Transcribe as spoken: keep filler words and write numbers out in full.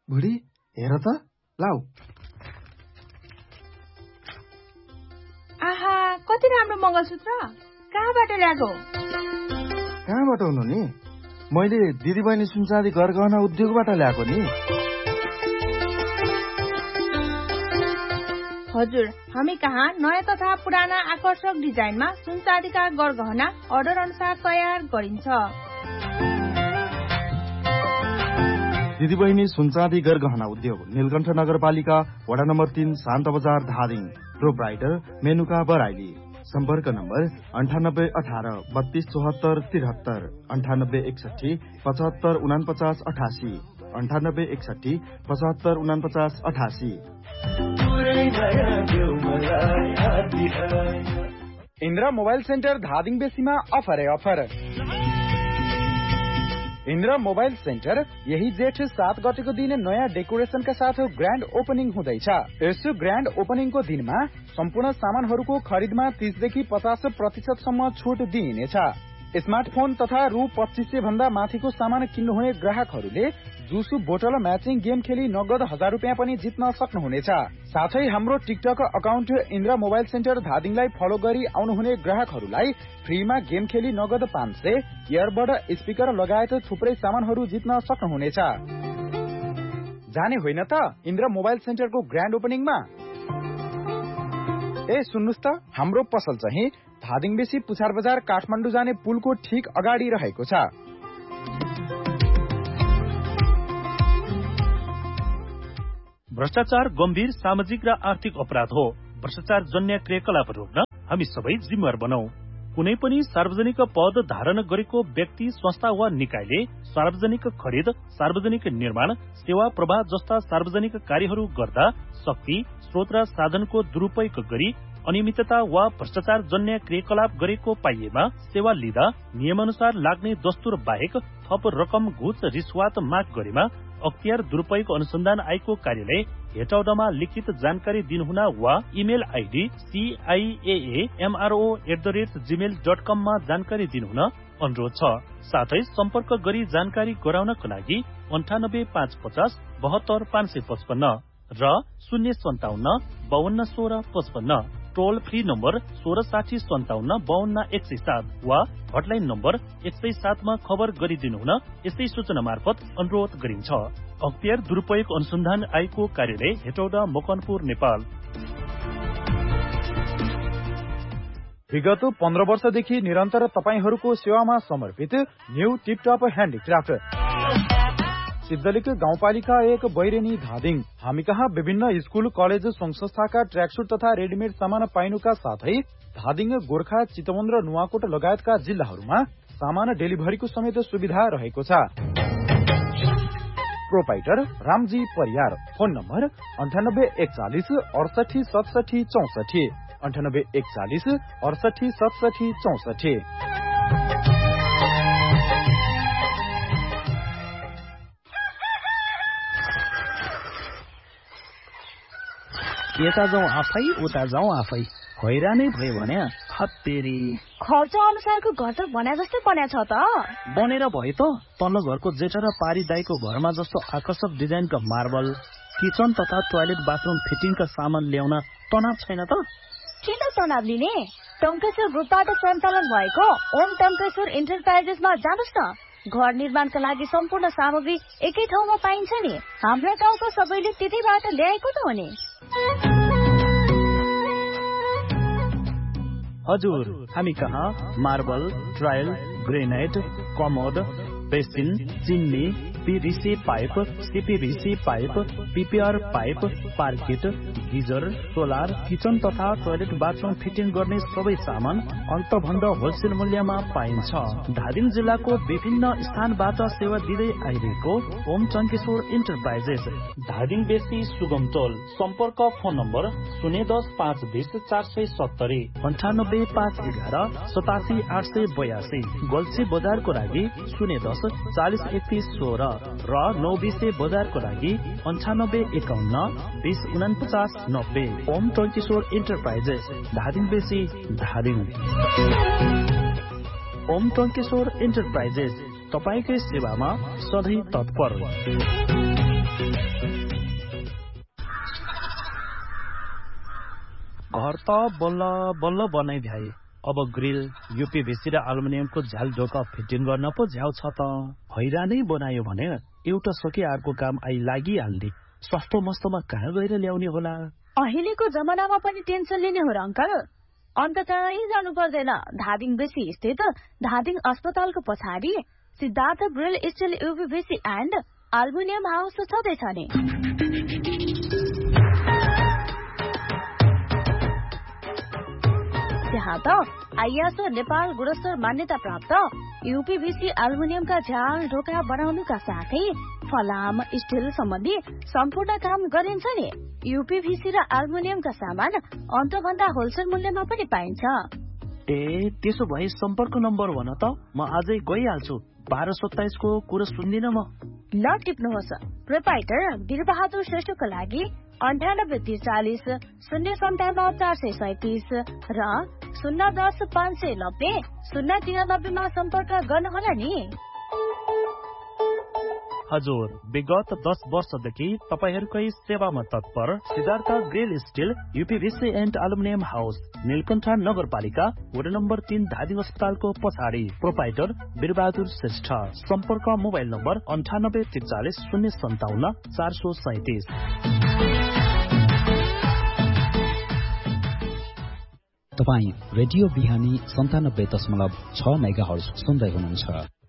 बुढी हेर त लाउ। आहा कति राम्रो मंगलसूत्र, कहाँबाट ल्याएको? कहाँबाट हुनु नि? मैले दिदीबहिनी सुनचाँदी गरगहना उद्योगबाट ल्याएको नि। हजुर, हामी कहाँ नयाँ तथा पुराना आकर्षक डिजाइनमा सुनचाँदीका गरगहना अर्डर अनुसार तयार गरिन्छ। दिदीबहिनी सुनचाँदी गरगहना उद्योग, नीलकण्ठ नगरपालिका, वडा नम्बर तीन, शान्त बजार, धादिङ। प्रोप्राइटर मेनुका बराइली। सम्पर्क नम्बर अन्ठानब्बे अठार बत्तीस चौहत्तर तिहत्तर, अन्ठानब्बे एकसठी पचहत्तर उनापचास अठासी, अन्ठानब्बे एकसठी पचहत्तर उनापचास अठासी। इन्द्र मोबाइल सेन्टर धादिङ बेसीमा offer offer. Indra mobile centre यही जेठ सात गतेको दिन नयाँ डेकोरेसनका साथ ग्रान्ड ओपनिङ हुँदैछ। यस ग्रान्ड ओपनिङको दिनमा सम्पूर्ण सामानहरूको खरिदमा तीसदेखि पचास प्रतिशतसम्म छुट दिइनेछ। स्मार्टफोन तथा रु पच्चीस सय भन्दा माथिको सामान किन्नुहुने ग्राहकहरूले जुसु बोटल म्याचिङ गेम खेली नगद हजार रुपियाँ पनि जित्न सक्नुहुनेछ। साथै हाम्रो TikTok account Indra mobile centre धादिङलाई follow गरी आउनुहुने ग्राहकहरूलाई फ्रीमा गेम खेली नगद पाँच सय, इयरबड, स्पिकर लगायत थुप्रै सामानहरू जित्न सक्नुहुनेछ। जाने होइन त इन्द्र मोबाइल सेन्टरको ग्रान्ड ओपनिङमा? ए सुन्नुस् त, हाम्रो पसल चाहिँ धादिङ बेसी पुछार बजार काठमाडौँ जाने पुलको ठीक अगाडि रहेको छ। भ्रष्टाचार गम्भीर सामाजिक र आर्थिक अपराध हो। भ्रष्टाचार जन्य क्रियाकलाप रोक्न हामी सबै जिम्मेवार बनौं। कुनै पनि सार्वजनिक पद धारण गरेको व्यक्ति, संस्था वा निकायले सार्वजनिक खरिद, सार्वजनिक निर्माण, सेवा प्रवाह जस्ता सार्वजनिक कार्यहरू गर्दा शक्ति, स्रोत र साधनको दुरूपयोग गरी अनियमितता वा भ्रष्टाचार जन्य क्रियाकलाप गरेको पाइएमा सेवा लिँदा नियमानुसार लाग्ने दस्तुर बाहेक थप रकम, घुस, रिश्वत माग गरेमा अख्तियार दुरूपयोग अनुसन्धान आयोगको कार्यालय हेटौडामा लिखित जानकारी दिनुहुन वा email ID CIA MRO at the rate Gmail dot कममा जानकारी दिनुहुन अनुरोध छ। साथै सम्पर्क गरी जानकारी गराउनको लागि अन्ठानब्बे पाँच पचास बहत्तर पाँच सय पचपन्न र शून्य सन्ताउन्न बावन्न सोह्र पचपन्न, टोल फ्री नम्बर सोह्र साठी सन्ताउन्न बावन्न एक सय सात वा हटलाइन नम्बर एक सय सातमा खबर गरिदिनुहुन यस्तै सूचना मार्फत अनुरोध गरिन्छ। अख्तियार दुरूपयोग अनुसन्धान आयोगको कार्यालय हेटौडा, मकनपुर, नेपाल। विगत पन्ध्र वर्षदेखि निरन्तर तपाईहरूको सेवामा समर्पित न्यू टिपटप ह्यान्डिक्राफ्ट सिद्धलिक गाउँपालिका एक, बैरेनी, धादिङ। हामी कहाँ विभिन्न स्कूल, कलेज, संघ संस्थाका ट्र्याकसूट तथा रेडिमेड सामान पाइनुका साथै धादिङ, गोर्खा, चितवन र नुवाकोट लगायतका जिल्लाहरूमा सामान डेलिभरीको समेत सुविधा रहेको छ। Proprietor Ramji Pariyar. Phone number अन्ठानब्बे एकचालिस अडसठी सतसठी चौसठी, अन्ठानब्बे एकचालिस अडसठी सतसठी चौसठी। यता जाउँ आफै, उता जाउँ आफै, हैरानै भयो भने हत्तेरी। खर्च अनुसारको घर त बना जस्तै बन्या छ त। बनेर भयो त। तल्लो घरको जेठा र पारी दाईको घरमा जस्तो आकर्षक डिजाइनका मार्बल, किचन तथा टोयलेट बाथरूम फिटिङका सामान ल्याउन तनाव छैन त? किन तनाव लिने? टङ्केश्वर ग्रुपबाट सञ्चालन भएको ओम टङ्केश्वर इन्टरप्राइजेसमा जानुस् न। घर निर्माणका लागि सम्पूर्ण सामग्री एकै ठाउँमा पाइन्छ नि। हाम्रो गाउँको सबैले त्यतैबाट ल्याएको त हो नि। हजुर, हामी कहाँ marble, tile, granite, commode, basin, चिन्नी, PVC pipe, CPVC pipe, PPR pipe, पार्किट, geyser, solar, kitchen तथा टोयलेट बाथरूम फिटिङ गर्ने सबै सामान अन्तभन्द होलसेल मूल्यमा पाइन्छ। धादिङ जिल्लाको विभिन्न स्थानबाट सेवा दिँदै आइरहेको ओम टङ्केश्वर इन्टरप्राइजेस, धादिङ बेसी, सुगम टोल। सम्पर्क फोन नम्बर शून्य दस पाँच बिस चार सय सत्तरी, अन्ठानब्बे पाँच एघार सतासी आठ सय बयासी। गल्छी बजारको लागि शून्य दस चालिस एकतिस सोह्र र नौ बिसे बजारको लागि अन्ठानब्बे एकाउन्न बिस उनापचास नब्बे। ओम टङ्केश्वर इन्टरप्राइजेस, धादिङ बेसी, धादिङ। ओम टङ्केश्वर इन्टरप्राइजेस, तपाईकै सेवामा सधैँ तत्पर। घर त बल्ल बल्ल बनाइ भ्याए। अब ग्रिल युपीभीसी र एल्युमिनियमको झ्याल ढोका फिटिङ गर्न पो झ्याउ छ त। हैरानै बनायो भने एउटा सके अर्को काम आई लागिहाल्ने। सस्तो मस्तोमा कहाँ गएर ल्याउने होला? अहिलेको जमानामा पनि टेन्सन लिने हो र अंकल? अन्त चाहिँ जानु पर्दैन। धादिङ बेसी स्थित धादिङ अस्पतालको पछाडि Siddhartha grill still युपीभीसी and aluminium house छँदैछ नि। त्यहाँ त आइएसओ नेपाल गुणस्तर मान्यता प्राप्त युपीभीसी एल्युमिनियमका झ्याल ढोका बनाउनुका साथै फलाम स्टिल सम्बन्धी सम्पूर्ण काम गरिन्छ नि। युपीभीसी र एल्युमिनियमका सामान अन्तभन्दा होलसेल मूल्यमा पनि पाइन्छ। ए त्यसो भए सम्पर्क नम्बर भन त, म आजै गइहाल्छु। बाह्र सत्ताइस को कुरो सुन्दिन म। ल टिप्नुहोस्। प्रोपाइटर वीरबहादुर श्रेष्ठको लागि अन्ठानब्बे त्रिचालिस शून्य सन्ताउन्न चार सय सैतिस र शून्य दस पाँच सय नब्बे शून्य तिरानब्बेमा सम्पर्क गर्नुहोला नि। हजुर, विगत दस वर्षदेखि तपाईहरूकै सेवामा तत्पर Siddhartha grill still युपीभीसी and aluminium house, Neelkanth नगरपालिका वडा नम्बर तीन धादिङ अस्पतालको पछाडि। प्रोपाइटर वीरबहादुर श्रेष्ठ। सम्पर्क मोबाइल नम्बर अन्ठानब्बे त्रिचालिस शून्य सन्ताउन्न चार सय सैतिस। तपाईँ रेडियो बिहानी सन्तानब्बे दशमलव छ मेगा हर्ज सुन्दै हुनुहुन्छ।